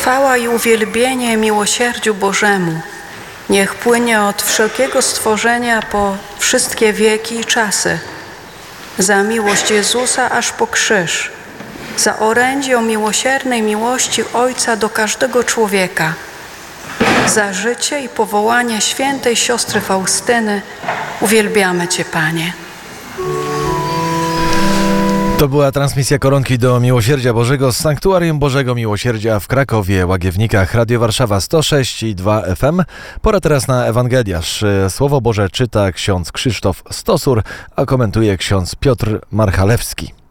Chwała i uwielbienie miłosierdziu Bożemu niech płynie od wszelkiego stworzenia po wszystkie wieki i czasy. Za miłość Jezusa aż po krzyż, za orędzie o miłosiernej miłości Ojca do każdego człowieka, za życie i powołanie świętej siostry Faustyny uwielbiamy Cię, Panie. To była transmisja Koronki do Miłosierdzia Bożego z Sanktuarium Bożego Miłosierdzia w Krakowie, Łagiewnikach, Radio Warszawa 106,2 FM. Pora teraz na Ewangeliarz. Słowo Boże czyta ksiądz Krzysztof Stosur, a komentuje ksiądz Piotr Marchalewski.